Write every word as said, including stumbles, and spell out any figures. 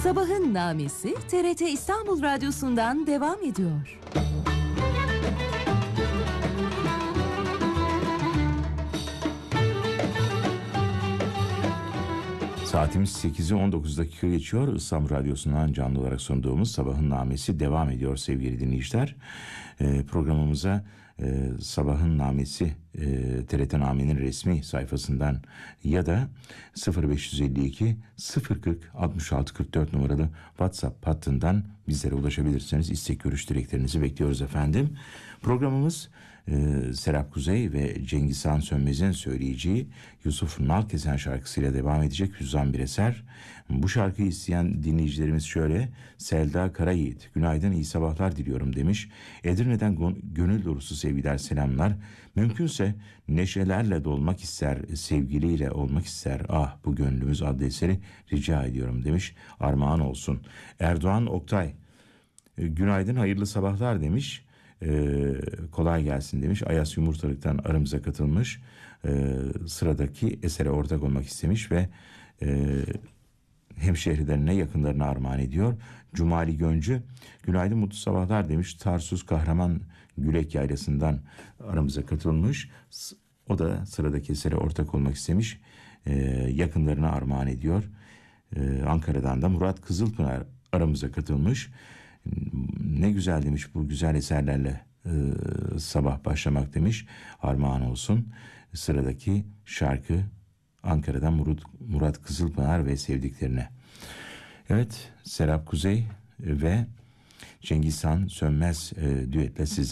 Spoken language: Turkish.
Sabahın Namesi T R T İstanbul Radyosu'ndan devam ediyor. Saatimiz sekizi on dokuz dakika geçiyor. İstanbul Radyosu'ndan canlı olarak sunduğumuz Sabahın Namesi devam ediyor sevgili dinleyiciler. Ee, programımıza e, Sabahın Namesi e, T R T Name'nin resmi sayfasından ya da sıfır beş yüz elli iki sıfır kırk altmış altı kırk dört numaralı WhatsApp hattından bizlere ulaşabilirsiniz. İstek, görüş, dileklerinizi bekliyoruz efendim. Programımız e, Serap Kuzey ve Cengiz Han Sönmez'in söyleyeceği Yusuf Nalkesen şarkısıyla devam edecek hüzzam bir eser. Bu şarkıyı isteyen dinleyicilerimiz şöyle: Selda Karayiğit, günaydın, iyi sabahlar diliyorum demiş. Edirne'den gönül dolusu sevgiler, selamlar. Mümkünse neşelerle dolmak ister, sevgiliyle olmak ister. Ah bu gönlümüz adlı eseri rica ediyorum demiş. Armağan olsun. Erdoğan Oktay, günaydın, hayırlı sabahlar demiş. Ee, kolay gelsin demiş. Ayas Yumurtalık'tan aramıza katılmış. Ee, sıradaki esere ortak olmak istemiş ve e, hemşehrilerine, yakınlarına armağan ediyor. Cumali Göncü, günaydın, mutlu sabahlar demiş. Tarsus Kahraman Gülek Yaylası'ndan aramıza katılmış. O da sıradaki esere ortak olmak istemiş. Ee, yakınlarına armağan ediyor. Ee, Ankara'dan da Murat Kızılpınar aramıza katılmış. Ne güzel demiş, bu güzel eserlerle e, sabah başlamak demiş. Armağan olsun. Sıradaki şarkı Ankara'dan Murat, Murat Kızılpınar ve sevdiklerine. Evet, Serap Kuzey ve Cengiz Han Sönmez e, düetle siz